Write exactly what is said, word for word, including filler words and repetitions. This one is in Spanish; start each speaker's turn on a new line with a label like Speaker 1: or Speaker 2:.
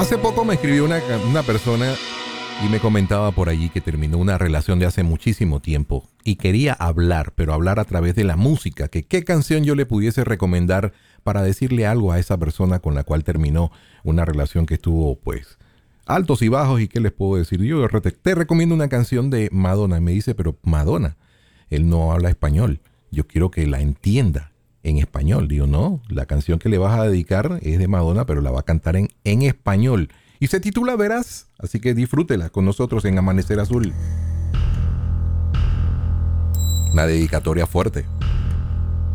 Speaker 1: Hace poco me escribió una, una persona y me comentaba por allí que terminó una relación de hace muchísimo tiempo y quería hablar, pero hablar a través de la música, que qué canción yo le pudiese recomendar para decirle algo a esa persona con la cual terminó una relación que estuvo pues altos y bajos. Y qué les puedo decir, yo te, te recomiendo una canción de Madonna. Y me dice, pero Madonna, él no habla español, yo quiero que la entienda en español. Digo, no, la canción que le vas a dedicar es de Madonna, pero la va a cantar en, en español. Y se titula Verás, así que disfrútela con nosotros en Amanecer Azul. Una dedicatoria fuerte.